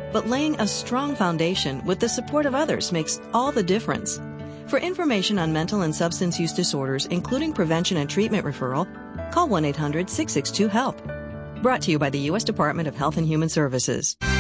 But laying a strong foundation with the support of others makes all the difference. For information on mental and substance use disorders, including prevention and treatment referral, call 1-800-662-HELP. Brought to you by the U.S. Department of Health and Human Services.